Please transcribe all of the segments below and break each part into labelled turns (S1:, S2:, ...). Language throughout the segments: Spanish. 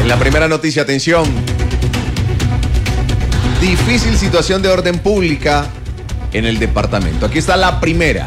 S1: En la primera noticia, atención. Difícil situación de orden pública en el departamento. Aquí está la primera.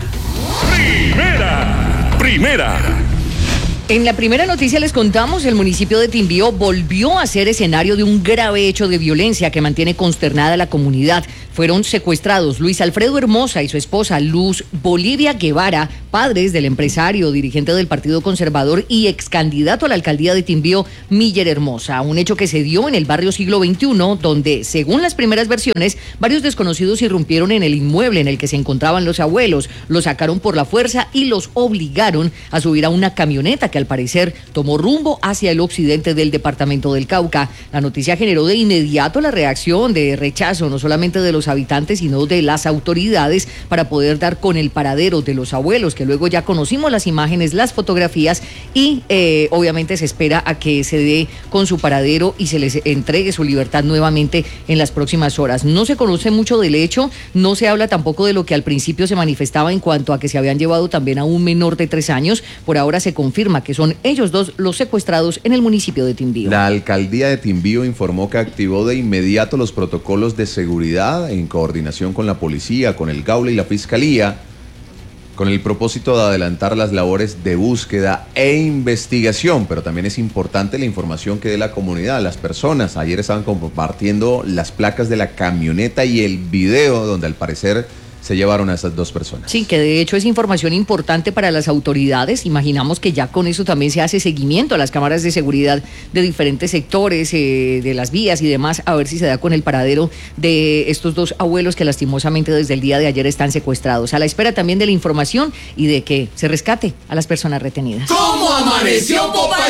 S2: Primera.
S3: En la primera noticia les contamos, el municipio de Timbío volvió a ser escenario de un grave hecho de violencia que mantiene consternada a la comunidad. Fueron secuestrados Luis Alfredo Hermosa y su esposa Luz Bolivia Guevara, padres del empresario, dirigente del Partido Conservador y ex candidato a la alcaldía de Timbío, Miller Hermosa. Un hecho que se dio en el barrio Siglo XXI, donde, según las primeras versiones, varios desconocidos irrumpieron en el inmueble en el que se encontraban los abuelos, los sacaron por la fuerza y los obligaron a subir a una camioneta que al parecer tomó rumbo hacia el occidente del departamento del Cauca. La noticia generó de inmediato la reacción de rechazo, no solamente de los habitantes, sino de las autoridades, para poder dar con el paradero de los abuelos, que luego ya conocimos las imágenes, las fotografías, y obviamente se espera a que se dé con su paradero y se les entregue su libertad nuevamente en las próximas horas. No se conoce mucho del hecho, no se habla tampoco de lo que al principio se manifestaba en cuanto a que se habían llevado también a un menor de 3 años. Por ahora se confirma que son ellos dos los secuestrados en el municipio de Timbío.
S1: La alcaldía de Timbío informó que activó de inmediato los protocolos de seguridad en coordinación con la policía, con el Gaula y la fiscalía, con el propósito de adelantar las labores de búsqueda e investigación. Pero también es importante la información que dé la comunidad, las personas. Ayer estaban compartiendo las placas de la camioneta y el video donde al parecer se llevaron a esas 2 personas.
S3: Sí, que de hecho es información importante para las autoridades. Imaginamos que ya con eso también se hace seguimiento a las cámaras de seguridad de diferentes sectores, de las vías y demás, a ver si se da con el paradero de estos 2 abuelos que lastimosamente desde el día de ayer están secuestrados. A la espera también de la información y de que se rescate a las personas retenidas.
S2: ¿Cómo amaneció, Popeye?